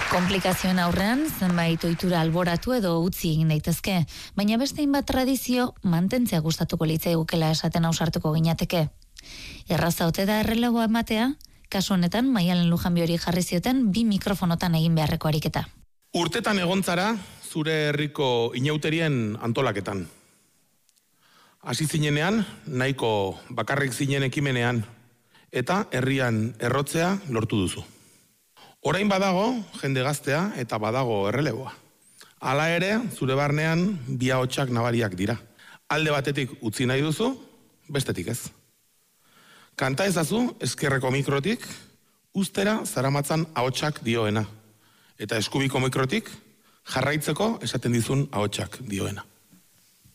Komplikazioen aurrean, zenbait ohitura alboratu edo utzi egin daitezke, baina beste hainbat tradizio mantentzea gustatuko litzaigukela esaten ausartuko ginateke. Erraza ote da erreleboa ematea? Kasu honetan, Maialen Lujanbiori jarri zioten 2 mikrofonotan egin beharreko ariketa. Urtetan egontzara, zure herriko inauterien antolaketan. Hasi zinenean, nahiko bakarrik zinen ekimenean, eta herrian errotzea lortu duzu. Orain badago, jende gaztea eta badago erreleboa. Hala ere, zure barnean, bi ahotsak nabariak dira. Alde batetik utzi nahi duzu, bestetik ez. Kanta ezazu, ezkerreko mikrotik, ustera zaramatzan ahotsak dioena. Eta eskubiko mikrotik, jarraitzeko esaten dizun ahotsak dioena.